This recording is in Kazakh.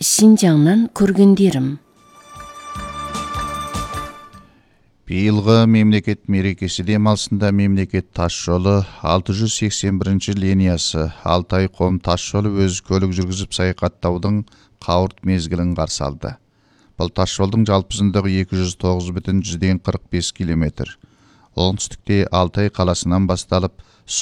Шинжаңнан көргендерім. Биылғы мемлекет мерекесі демалысында мемлекет тас жолы 681 линиясы Алтай-Қом тас жолы өз көлік жүргізіп саяхаттаудың қауырт мезгілін қарсы алды. Бұл тас жолдың жалпы ұзындығы 209,45 км. Оңтүстікте Алтай қаласынан басталып,